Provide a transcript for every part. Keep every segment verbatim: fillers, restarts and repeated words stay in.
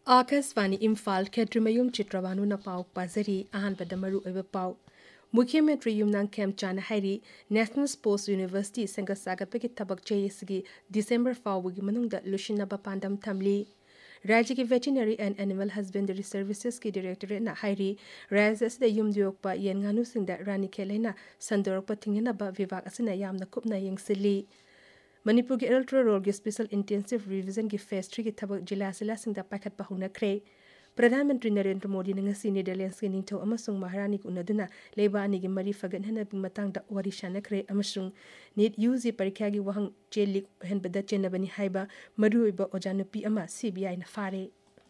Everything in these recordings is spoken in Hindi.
आकाशवाणी इम्फाल खेत्रिमयुम चित्रवानु पाउ पाजरी अहानबद मरु ओइब पाउ मुख्यमंत्री युमनांग खेमचान हाइरी नेशनल स्पोर्ट्स यूनिवर्सिटी संगत सागतपगी थबक चेयसगी दिसंबर फाउबगी मनुंगदा लुशिनबा पांडम थमली राज्य की veterinary and animal husbandry services की डायरेक्टरेट ना हाइरी राज्य असिदा युमदियोकपा येनगानु सिंगदा रानी खेलेना संदोरकपा थिंगनबा विभाग असिना यामना कुपना यंगसिली मणिपुर के अल्ट्रा रोल के स्पेशल इंटेंसिव रिवीजन की फेज थ्री की थबक जिला जिला सिंगदा पाखत पहुनखरे प्रधानमंत्री नरेंद्र मोदी ने ngasi नेदरलैंड्स के निंथौ अमसुंग महारानी उनदुना लेबा अनि की मरी फगनहना मतंगदा वरी शानखरे अमसुंग नीट यूजी परीक्षा की वहंग चेलिक हनबदा चेनबनी हाइबा मरुइबा ओजानुपी अमा सीबीआई ना फारे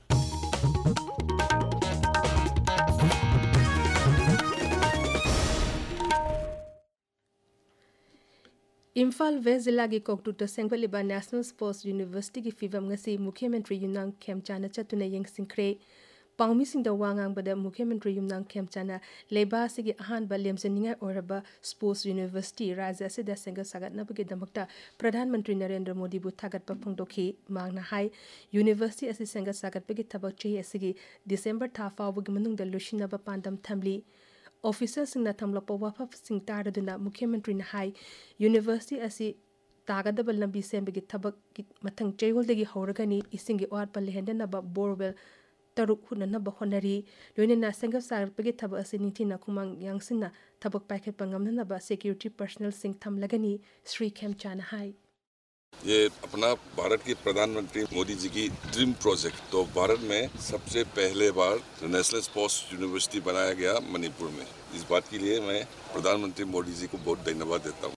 इम्फाल वेस्ट जिला की कोकटुट सेंगलिबा नेशनल स्पोर्ट्स यूनिवर्सिटी की फिवम ngasi मुख्यमंत्री युमनांग खेमचाना चतुना यंगसिंखरे पाउमी सिंगदा वांगांगबदा मुख्यमंत्री युमनांग खेमचाना लेबा सिगी अहानबा लेमजनिंगा ओरबा स्पोर्ट्स यूनिवर्सिटी राज्य असिदा सेंग सागतनबगे दमकता प्रधानमंत्री नरेंद्र मोदी बु थागतपा फोंदोखी मांगना हाई यूनिवर्सिटी असि सेंग सागतपगे थबक चेय असिगी दिसंबर था फाउबगे मनुंगदा लुशिनबा पांडम थमली ऑफिसर सिंगना थमलपा वाफा सिंग तारदुना मुख्यमंत्री ने हाई यूनिवर्सिटी असी तागदब लंबी सेंबगी थबक की मथंग चेयोलदगी हौरगनी इसिंगी वाटपा लेहेंदनबा बोरवेल तरुक हुननबा होनरी लोइनना संगप सारपगी थबक असी निथिना खुमांग यांगसिना थबक पाइखेपा ngamnanaba सिक्योरिटी पर्सनल सिंग थमलगनी श्री खेमचाना हाई ये अपना भारत के प्रधानमंत्री मोदी जी की ड्रीम प्रोजेक्ट तो भारत में सबसे पहले बार नेशनल स्पोर्ट्स यूनिवर्सिटी बनाया गया मणिपुर में। इस बात के लिए मैं प्रधानमंत्री मोदी जी को बहुत धन्यवाद देता हूँ।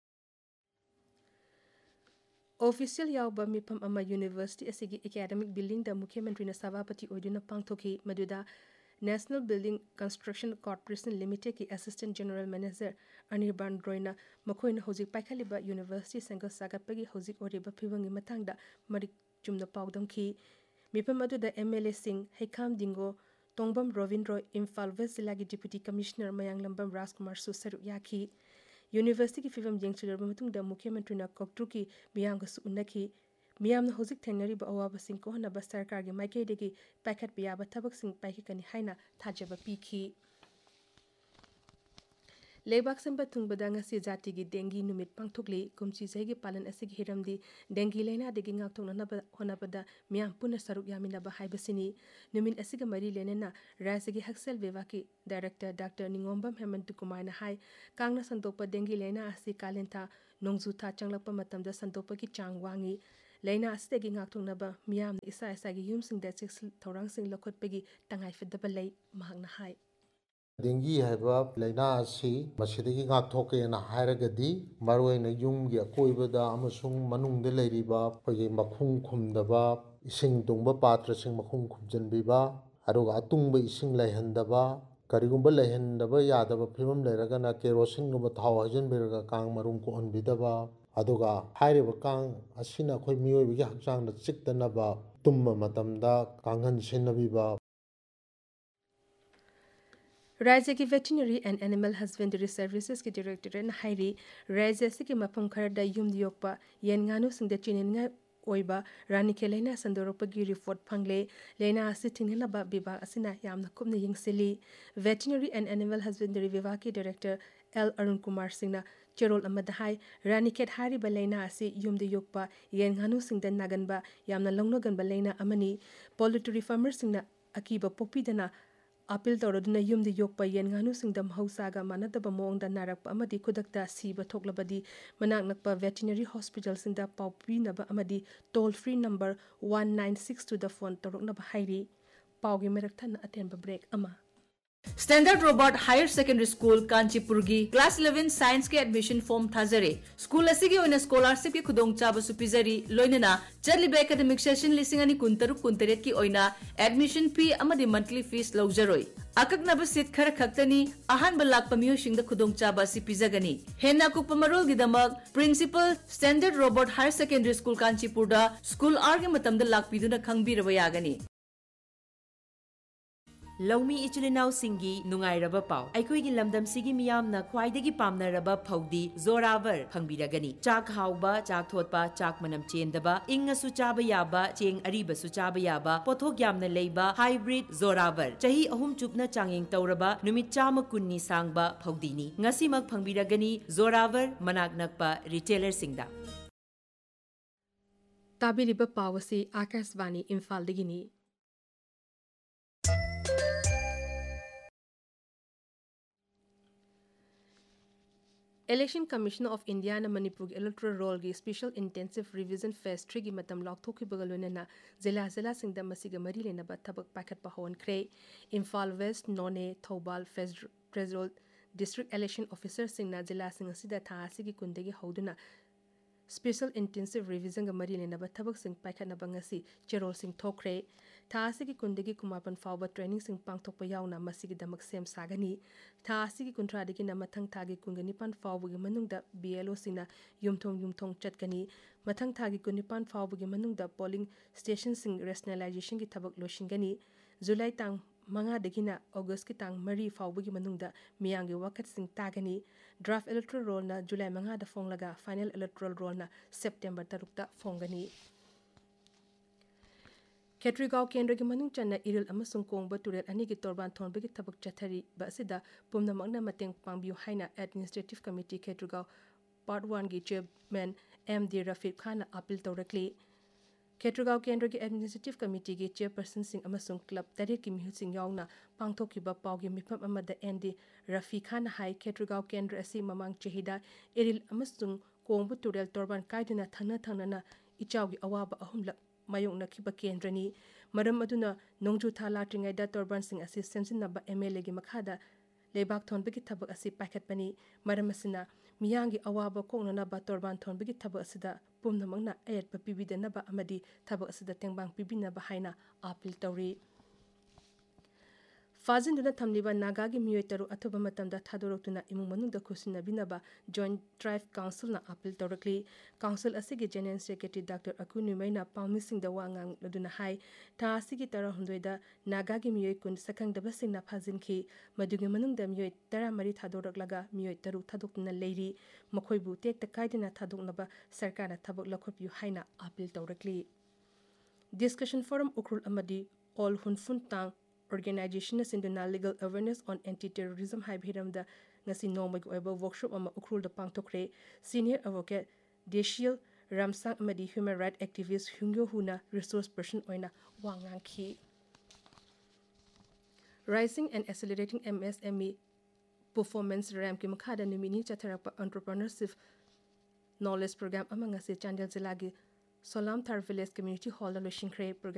ऑफिशियल यावबा मिफम अमा यूनिवर्सिटी असिगी एकेडमिक बिल्डिंग द मुख्यमंत्री न सभापति ओइदुना पांगथोकी मदुदा national building construction corporation limited की assistant general manager Anirban रोयना मखोइना होजिक पाइखालिबा university संग सागतपगी होजिक ओरिबा फिवंगी मतंगदा मरिक चुमना पाउदंखी मिफम अदुदा एमएलए सिंह हेखाम दिंगो तोंगबम रविंद्र इम्फाल वेस्ट जिला की डिप्यूटी कमिश्नर मयांगलंबम राजकुमार सुसरु याखी यूनिवर्सिटी की फिवम येंगचुरबा मतुंगदा मुख्यमंत्री न कोकटू की मियांगसु उन्नखी मियामना होजिक थेंगनरिबा अवाबसिंग कोहनबा सरकार के माइकेदेगी पाइखत पियाबा थबकसिंग पाइखकनी हाइना थाजबा पीखी लेबाक संबा थुंगबदा ngasi जाति की डेंगी नुमित पांगथोकली कुमची जैगी पालन असिगी हिरमदी डेंगी लेना देगी ngakthoknanaba honabada मियाम पुनः सरुक यामिनबा हाइबसिनी नुमिन असिगा मरी लेनेना राज्य की हक्सेल विभाग की डायरेक्टर डॉक्टर निंगोंबम हेमंत कुमार ना हाई कांगना संतोपा डेंगी लेना असि कालेंथा नोंगजुथा चंगलपा मतमदा संतोपा की चांग वांगी लेना असतेगी ngakthoknaba मियाम इसा इसा की युमसिंग दा चेक्स थौरांगसिंग लखोटपगी तंगाइफदबा लै महंगना हाई डेंगी है लाइना मसीदगी गाथोकेना हायरगदी मरोइना युमगी अकोइबदा अमसुंग मनुंगदे लेरिबा फगे मखुंग खुमदबा इसिंग तुंगबा पात्रसिंग मखुंग खुमजनबिबा अरुगा अतुंगबा इसिंग लैहंदबा करिगुंबा लैहंदबा यादबा फिवम लेरगना केरोसिन गुंबा थाव हजनबिरगा कांग मरुम को अनबिदबा अदुगा हायरिबा कांग असिना अखोइ मियोइबगी हक्चांगदा चिक्तनबा तुम्मा मतमदा कांगहन सिनबिबा राज्य की veterinary and animal husbandry services की डायरेक्टरेट हाइरी राज्य के मफम खरद युमदियोकपा येनगानु सिंगदा चिनिनगा ओइबा रानीखे लेना संदोरपगी रिपोर्ट फंगले लेना असि थिंगनबा विभाग असिना यामना कुपना यंगसिली वेटरनरी एंड एनिमल हस्बेंडरी विभाग की director L Arun Kumar Singh चेरोल अमदा high Ranikhet हारिबा लेना असि युमदि योकपा येनगानु सिंगदा नागनबा यामना लौनगनबा लेना अमनी पोल्ट्री फार्मर सिंगना अकीबा पोपीदना अपील तौरदुना युमदि योकपा येनगानु सिंगदा महौसागा मानदबा मोंगदा नारकपा अमदी खुदकता सीबा थोकलबदी मनाक नकपा veterinary hospital सिंगदा पाउपीनबा अमदी toll free number one nine six to दा फोन तौरकनबा हाइरी पाउगी मरकथन अटेनबा ब्रेक अमा standard robot higher secondary school Kanchipur की क्लास इलेवन साइंस के एडमिशन फॉर्म थाजरे स्कूल असिगी ओइना स्कॉलरशिप की खुदोंग चाबसु पिजरी लोइनना चलिबे एकेडमिक सेशन लिसिंग अनि कुंतरु कुंतरेट की ओइना admission fee अमदी monthly fees लौजरोय अककनब seat खर खक्तनी अहानब लाकपा मियोशिंग खुदोंग चाबा असि पिजगनी हेना कुकपा Marol गिदमक principal standard robot higher secondary school Kanchipur दा स्कूल आर के मतमदा लाकपिदुना खंगबिरबा यागनी लौमी इचिलिनाउ सिंगी नुंगाइरबा पाउ अखोइगी लमदम सिगी मियामना ख्वाइदगी पामनरबा फौदी जोरावर फंगबिरगनी चाक हाउबा चाक थोतपा चाक मनम चेंदबा इंगसु चाबा याबा चेंग अरीबसु चाबा याबा पोथोक यामना लेबा हाइब्रिड जोरावर चही अहुम चुपना चांगिंग तौरबा नुमित चामा कुन्नी सांगबा फौदीनी ngasimak फंगबिरगनी जोरावर मनाक नकपा retailer सिंगदा ताबिरिबा पावसी Akashvani इम्फालदगिनी Election Commission of India na Manipur electoral roll gi special intensive revision phase three gi matam lokthokhi bagalona zela zela singda masiga mari lena ba thabak pakat pa hon kre Imphal West None Thobal Federal District Election Officer singna zela sing asida tha asigi kundegi hoduna Special Intensive Revision ga mari lena ba thabak sing paikhat na bangasi cherol sing thokre tha asigi kundegi kumapan fawba training sing pangthokpa yauna masigi damak sem sagani tha asigi kuntra degi na mathang thagi kungani pan fawba gi manungda B L O sina yumthong yumthong chatkani mathang thagi kunipan fawba gi manungda polling station sing rationalization gi thabak loshingani July tang manga degina August ki tang mari fawba gi manungda miyangi wakat sing tagani draft electoral roll na July manga da fonglaga final electoral roll na September tarukta fongani Ketrigao Kendra gi manung channa iril amasung kongba turel ani gi torban thonba gi thabak chathari ba asida pumna magna mateng pangbiu haina administrative committee Ketrigao part one gi chairman M D Rafiq Khan appeal tawrakli Ketrigao Kendra gi administrative committee gi chairperson sing amasung club tari ki mihu sing yauna pangthokiba pawgi mifam amada M D Rafiq Khan hai Ketrigao Kendra asi mamang chehida iril amasung kongba turel torban kaiduna thana thana ichawgi awaba ahumlak mayong nakhiba kendrani maram aduna nongju thala tringai da torban sing asi semsinaba M L A gi makhada lebak thonbagi thabak asi pakhatpani maram asina miyangi awaba koknana ba torban thonbagi thabak asida pumna mangna ayat pa pibidana ba amadi thabak asida tengbang pibina ba haina appeal tawri Fazin duna thamliba naga gi miyoi taru athoba matamda thadoroktuna imung manungda khusina binaba Joint Tribe Council na appeal tawrakli council asigi general secretary Doctor Akunu Maina Palmising da wangang laduna hai ta asigi tara hundoida naga gi miyoi kun sakang da basing na phazin khi madugi manungda miyoi tara mari thadoroklaga miyoi taru thadokna leiri makhoibu tekta kaidina thadoknaba sarkar na thabak lakhopyu haina appeal tawrakli discussion forum ukrul amadi all hunfun tang Organization Sinduna Legal Awareness on Anti-Terrorism Haibiramda ngasi nomag oiba workshop ama ukrul da pangtokre Senior Advocate Deshiel Ramsang amadi Human Rights Activist Hungyo Huna Resource Person oina wangang khi Rising and Accelerating M S M E Performance Ram ki makhada nimini chatharapa Entrepreneurship Knowledge Program ama ngasi Chandel Zilagi Solam Thar Village Community Hall lo shingkre